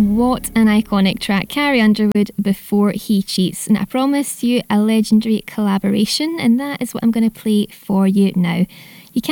What an iconic track, Carrie Underwood, Before He Cheats. And I promised you a legendary collaboration, and that is what I'm going to play for you now.